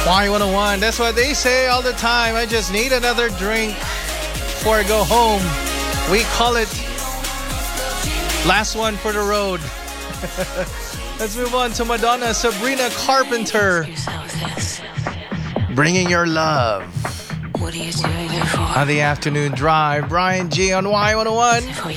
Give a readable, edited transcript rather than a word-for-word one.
Y101. That's what they say all the time. I just need another drink before I go home. We call it last one for the road. Let's move on to Madonna, Sabrina Carpenter. Bringing your love. What are you doing it for? On the afternoon drive, Brian G on Y101.